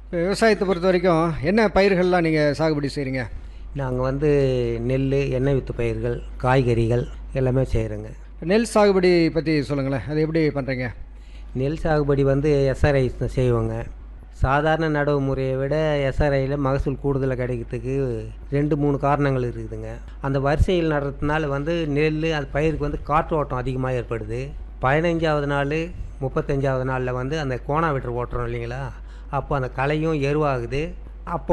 விவசாயத்தை பொறுத்த வரைக்கும் என்ன பயிர்கள்லாம் நீங்கள் சாகுபடி செய்கிறீங்க? நாங்கள் நெல், எண்ணெய் வித்து பயிர்கள், காய்கறிகள் எல்லாமே செய்கிறோங்க. நெல் சாகுபடி பற்றி சொல்லுங்களேன், அது எப்படி பண்ணுறீங்க? நெல் சாகுபடி எஸ்ஆர்ஐ செய்வோங்க. சாதாரண நடவு முறையை விட எஸ்ஆர்ஐயில் மகசூல் கூடுதலாக கிடைக்கிறதுக்கு 2-3 காரணங்கள் இருக்குதுங்க. அந்த வரிசையில் நடுறதுனால நெல் அது பயிருக்கு காற்று ஓட்டம் அதிகமாக ஏற்படுது. 15வது நாள் 35வது நாளில் அந்த கோணா வெட்டு ஓட்டுறோம் இல்லைங்களா, அப்போ அந்த களையும் எருவாகுது. அப்போ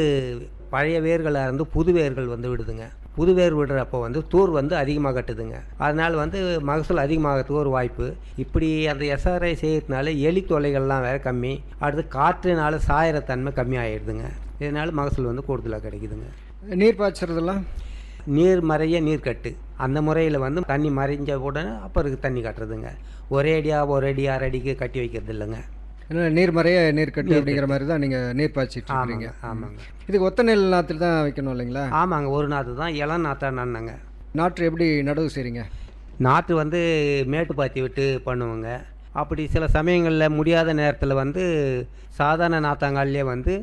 பழைய வேர்களாக இருந்து புது வேர்கள் விடுதுங்க. புது வேர் விடுறப்போ தூர் அதிகமாக கட்டுதுங்க. அதனால் மகசூல் அதிகமாகிறதுக்கு ஒரு வாய்ப்பு. இப்படி அந்த எஸ்ஆர்ஐ செய்யறதுனால எலி தொல்லைகள்லாம் வேறு கம்மி. அடுத்து காற்றுனால சாயரத்தன்மை கம்மி ஆகிடுதுங்க. இதனால் மகசூல் கூடுதலாக கிடைக்குதுங்க. நீர் பாய்ச்சறதெல்லாம் நீர் மறைய நீர் கட்டு அந்த முறையில் தண்ணி மறைஞ்ச உடனே அப்புறம் தண்ணி கட்டுறதுங்க. ஒரே அடியாக ஒரு அடி 6 அடிக்கு கட்டி வைக்கிறது இல்லைங்க. ஏன்னா நீர் மறைய நீர் கட்டு அப்படிங்கிற மாதிரி தான் நீங்கள் நீர் பாய்ச்சிட்டு இருக்கீங்க. ஆமாங்க. இதுக்கு ஒத்த நெல் நாற்று தான் வைக்கணும் இல்லைங்களா? ஆமாங்க. ஒரு நாற்று தான் இளம் நாற்றா நன்னங்க. நாற்று எப்படி நடவு செய்கிறீங்க? நாற்று மேட்டு பாத்தி விட்டு பண்ணுவோங்க. அப்படி சில சமயங்களில் முடியாத நேரத்தில் சாதாரண நாற்றாங்காலே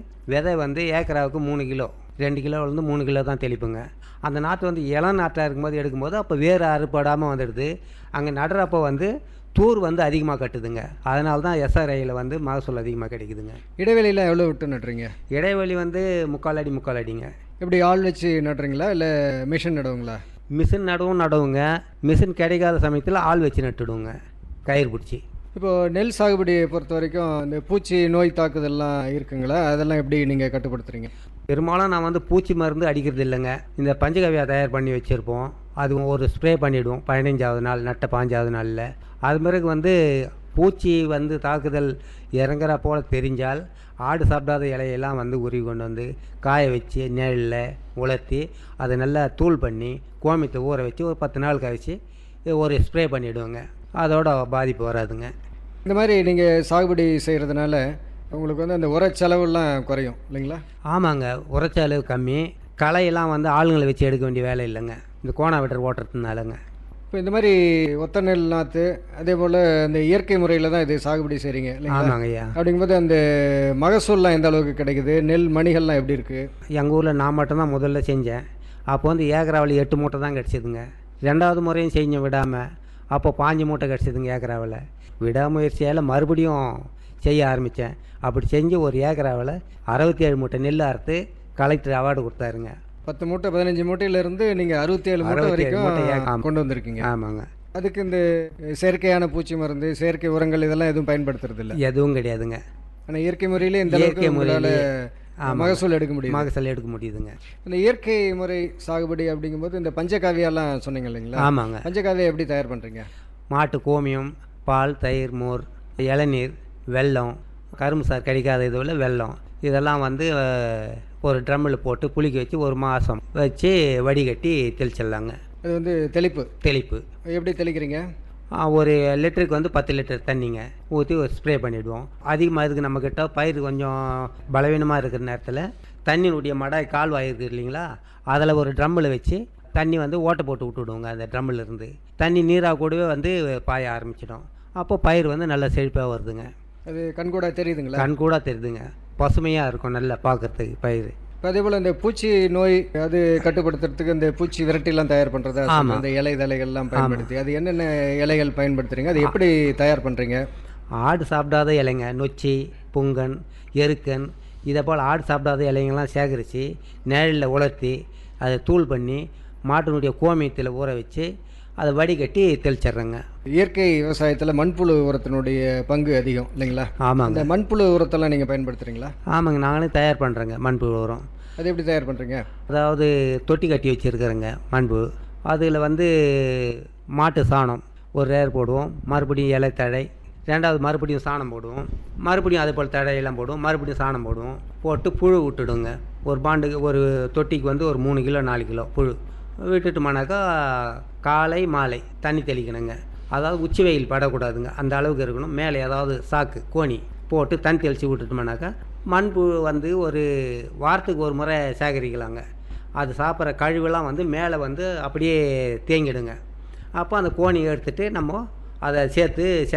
விதை ஏக்கராவுக்கு 3 கிலோ 2 கிலோலேருந்து 3 கிலோ தான் தெளிப்புங்க. அந்த நாற்று இளம் நாற்றாக இருக்கும்போது எடுக்கும்போது அப்போ வேறு அறுப்படாமல் வந்துடுது. அங்கே நடுறப்போ தூர் அதிகமாக கட்டுதுங்க. அதனால தான் எஸ்ஆர்ஐயில் மகசூல் அதிகமாக கிடைக்குதுங்க. இடைவெளியில் எவ்வளோ விட்டு நடுறீங்க? இடைவெளி 3/4 அடி 3/4 அடிங்க. எப்படி ஆள் வச்சு நடுறீங்களா இல்லை மிஷின் நடுவுங்களா? மிஷின் நடுவுங்க. மிஷின் கிடைக்காத சமயத்தில் ஆள் வச்சு நட்டுடுவோங்க, கயிறு பிடிச்சி. இப்போது நெல் சாகுபடியை பொறுத்த வரைக்கும் இந்த பூச்சி நோய் தாக்குதல்லாம் இருக்குங்களா? அதெல்லாம் எப்படி நீங்கள் கட்டுப்படுத்துகிறீங்க? பெரும்பாலும் நான் பூச்சி மருந்து அடிக்கிறது இல்லைங்க. இந்த பஞ்சகவ்யா தயார் பண்ணி வச்சுருப்போம். அது ஒரு ஸ்ப்ரே பண்ணிவிடுவோம் 15வது நாள் நட்ட 5வது நாளில். அது பிறகு பூச்சி தாக்குதல் இறங்குற போல் தெரிஞ்சால் ஆடு சாப்பிடாத இலையெல்லாம் உருவி கொண்டு காய வச்சு நிழலில் உலர்த்தி அதை நல்லா தூள் பண்ணி கோமியத்தை ஊற வச்சு ஒரு 10 நாள் கழிச்சு ஒரு ஸ்ப்ரே பண்ணிவிடுவோங்க. அதோட பாதிப்பு வராதுங்க. இந்த மாதிரி நீங்கள் சாகுபடி செய்கிறதுனால உங்களுக்கு அந்த உர செலவுலாம் குறையும் இல்லைங்களா? ஆமாங்க. உரச்செலவு கம்மி. களையெல்லாம் ஆளுங்களை வச்சு எடுக்க வேண்டிய வேலை இல்லைங்க, இந்த கோணா வெட்டர் ஓட்டுறதுனாலங்க. இப்போ இந்த மாதிரி ஒத்த நெல் நாற்று அதே போல் இந்த இயற்கை முறையில் தான் இது சாகுபடி செய்கிறீங்க இல்லைங்களா? ஆமாங்க ஐயா. அப்படிங்கும்போது அந்த மகசூல்லாம் எந்த அளவுக்கு கிடைக்குது? நெல் மணிகள்லாம் எப்படி இருக்குது? எங்கள் ஊரில் நான் மட்டும்தான் முதல்ல செஞ்சேன். அப்போ ஏக்கராவில் 8 மூட்டை தான் கிடச்சிதுங்க. 2வது முறையும் செஞ்ச விடாமல் அப்போ 5 மூட்டை கிடச்சிதுங்க ஏக்கராவில். விடாமுயற்சியால் மறுபடியும் செய்ய ஆரம்பித்தேன். அப்படி செஞ்சு ஒரு ஏக்கராவில் 67 மூட்டை நெல் அறுத்து கலெக்டர் அவார்டு கொடுத்தாருங்க. 10 மூட்டை 15 மூட்டையிலேருந்து நீங்கள் 67 மூட்டை வரைக்கும் கொண்டு வந்திருக்கீங்க. ஆமாங்க. அதுக்கு இந்த செயற்கையான பூச்சி மருந்து, செயற்கை உரங்கள் இதெல்லாம் எதுவும் பயன்படுத்துறது இல்லை? எதுவும் கிடையாதுங்க. ஆனால் இயற்கை முறையிலே இந்த இயற்கை முறையில் மகசூல் எடுக்க முடியும். மகசூல் எடுக்க முடியுதுங்க. இந்த இயற்கை முறை சாகுபடி அப்படிங்கும்போது இந்த பஞ்சகாவியெல்லாம் சொன்னீங்க இல்லைங்களா? ஆமாங்க. பஞ்சகாவியை எப்படி தயார் பண்ணுறீங்க? மாட்டு கோமியம், பால், தயிர், மோர், இளநீர், வெல்லம், கரும்பு சார் கிடைக்காத இதுவில் வெல்லம், இதெல்லாம் ஒரு ட்ரம்மில் போட்டு புளிக்க வச்சு 1 மாதம் வச்சு வடிகட்டி தெளிச்சிடலாங்க. அது தெளிப்பு எப்படி தெளிக்கிறீங்க? ஒரு லிட்டருக்கு 10 லிட்டர் தண்ணிங்க ஊற்றி ஒரு ஸ்ப்ரே பண்ணிவிடுவோம். அதிகமாக இருக்குது நம்மக்கிட்ட பயிர் கொஞ்சம் பலவீனமாக இருக்கிற நேரத்தில் தண்ணியினுடைய மடாய் கால்வாய் இருக்குது இல்லைங்களா, அதில் ஒரு ட்ரம்மில் வச்சு தண்ணி ஓட்டை போட்டு விட்டுவிடுவோங்க. அந்த ட்ரம்மில் இருந்து தண்ணி நீராக கூடவே பாய ஆரம்பிச்சிடும். அப்போ பயிர் நல்லா செழிப்பாக வருதுங்க. அது கண்கூட தெரியுதுங்களா? கண்கூட தெரியுதுங்க. பசுமையாக இருக்கும் நல்லா பார்க்குறதுக்கு பயிர். அதே போல் இந்த பூச்சி நோய் அது கட்டுப்படுத்துறதுக்கு இந்த பூச்சி விரட்டிலாம் தயார் பண்ணுறதா? அந்த இலை தலைகள்லாம் பயன்படுத்தி அது என்னென்ன இலைகள் பயன்படுத்துகிறீங்க? அது எப்படி தயார் பண்ணுறீங்க? ஆடு சாப்பிடாத இலைங்க, நொச்சி, புங்கன், எருக்கன், இதை போல் ஆடு சாப்பிடாத இலைங்கள்லாம் சேகரித்து நிழலில் உலர்த்தி அதை தூள் பண்ணி மாட்டினுடைய கோமியத்தில் ஊற வச்சு அதை வடிகட்டி தெளிச்சிட்றேங்க. இயற்கை விவசாயத்தில் மண்புழு உரத்தினுடைய பங்கு அதிகம் இல்லைங்களா? ஆமாங்க. இந்த மண்புழு உரத்தெல்லாம் நீங்கள் பயன்படுத்துகிறீங்களா? ஆமாங்க. நாங்களே தயார் பண்ணுறேங்க மண்புழு உரம். அது எப்படி தயார் பண்ணுறீங்க? அதாவது தொட்டி கட்டி வச்சுருக்கிறேங்க மண்புழு. அதில் மாட்டு சாணம் ஒரு ரேர் போடுவோம், மறுபடியும் இலை தழை, 2வது மறுபடியும் சாணம் போடுவோம், மறுபடியும் அதே போல் தழையெல்லாம் போடுவோம், மறுபடியும் சாணம் போடுவோம். போட்டு புழு விட்டுடுங்க. ஒரு பாண்டுக்கு ஒரு தொட்டிக்கு ஒரு 3 கிலோ 4 கிலோ புழு விட்டுட்டோம்னாக்கா காலை மாலை தண்ணி தெளிக்கணுங்க. அதாவது உச்சி வெயில் படக்கூடாதுங்க, அந்த அளவுக்கு இருக்கணும். மேலே ஏதாவது சாக்கு கோணி போட்டு தண்ணி தெளித்து விட்டுட்டோம்னாக்கா மண்புழு ஒரு வாரத்துக்கு ஒரு முறை சேகரிக்கலாங்க. அது சாப்பிட்ற கழிவெல்லாம் மேலே அப்படியே தேங்கிடுங்க. அப்போ அந்த கோணி எடுத்துகிட்டு நம்ம அதை சேர்த்து